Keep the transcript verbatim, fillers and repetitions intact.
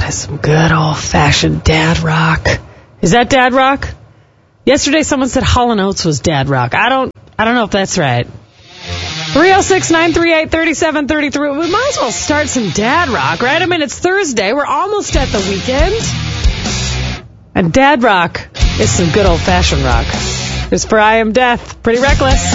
some good old-fashioned dad rock. Is that dad rock? Yesterday someone said Hall and Oates was dad rock. I don't I don't know if that's right. three oh six, nine three eight, three seven three three. We might as well start some dad rock, right? I mean, it's Thursday. We're almost at the weekend. And dad rock is some good old-fashioned rock. It's for I Am Death. Pretty Reckless.